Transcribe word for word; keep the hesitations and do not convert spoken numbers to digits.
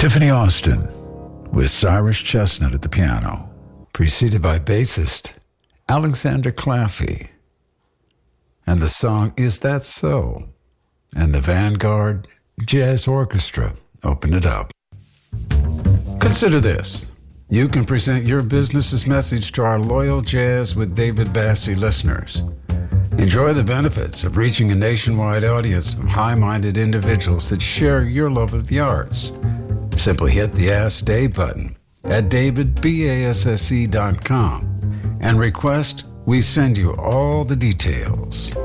Tiffany Austin with Cyrus Chestnut at the piano, preceded by bassist Alexander Claffey. And the song Is That So? And the Vanguard Jazz Orchestra open it up. Consider this. You can present your business's message to our loyal Jazz with David Bassie listeners. Enjoy the benefits of reaching a nationwide audience of high-minded individuals that share your love of the arts. Simply hit the Ask Dave button at david basse dot com and request we send you all the details.